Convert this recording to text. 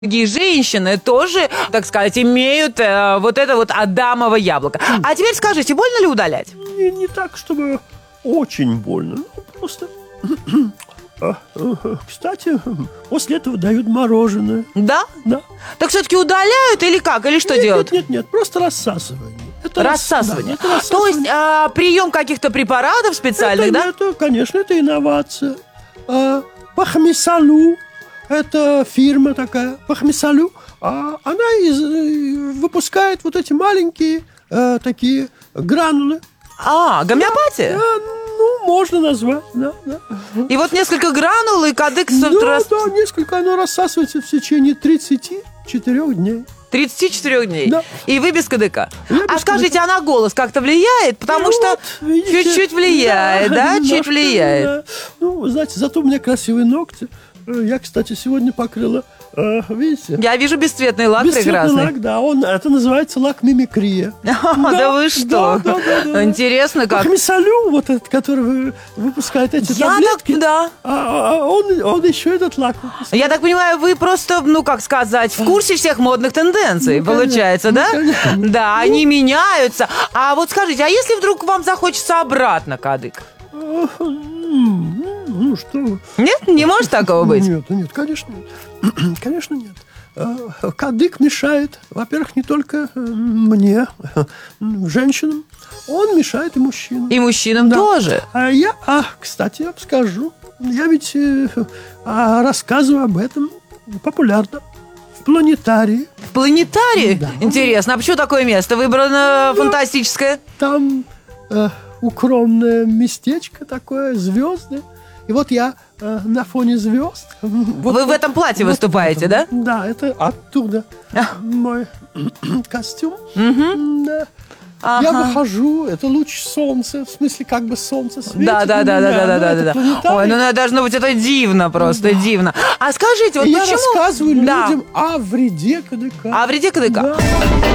Многие женщины тоже, так сказать, имеют вот это вот адамово яблоко. А теперь скажите, больно ли удалять? Не так, чтобы очень больно. Ну, просто... Кстати, после этого дают мороженое. Да? Да. Так все-таки удаляют или как? Или что делают? Нет, просто рассасывание. Это Рассасывание. Да, это рассасывание. То есть прием каких-то препаратов специальных, да? Это, конечно, это инновация. Пахмисалу, это фирма такая, Пахмисалу, она выпускает вот эти маленькие такие гранулы. Гомеопатия? Ну, можно назвать, да. И вот несколько гранул, и кадык... Да, несколько, оно рассасывается в течение 34 дней. 34 дней? Да. И вы без кадыка? Я без скажите, а на голос как-то влияет? Потому что видите, чуть-чуть влияет, да? Чуть немножко, влияет. Да. Ну, знаете, зато у меня красивые ногти. Я, кстати, сегодня покрыла, видите? Я вижу бесцветный лак Бесцветный прекрасный. лак, да, это называется лак мимикрия. Да вы что? Да. Интересно как. Пахмисалю, вот этот, который выпускает эти таблетки, Да. он еще этот лак выпускает. Я так понимаю, вы просто, ну, как сказать, в курсе всех модных тенденций, Ну, получается, да? конечно. Да, они меняются. А вот скажите, а если вдруг вам захочется обратно кадык? Ну, что вы. Нет? Не может такого быть? Нет, конечно нет. Конечно нет. Кадык мешает, во-первых, не только мне, женщинам, он мешает и мужчинам. И мужчинам Да. тоже. Кстати, я вам скажу, я ведь рассказываю об этом популярно в планетарии. В планетарии? Да. Интересно, а почему такое место выбрано фантастическое? Там укромное местечко такое, звезды. И вот я на фоне звезд. Вы в этом платье выступаете, да? Да, это оттуда мой костюм. Да. Ага. Я выхожу, это луч солнца, в смысле, как бы солнце светит. Да. на меня, это планетарий. Ой, ну должно быть это дивно, просто дивно. А скажите, вот И почему... я рассказываю Да. людям о вреде кадыка. О вреде кадыка. Да.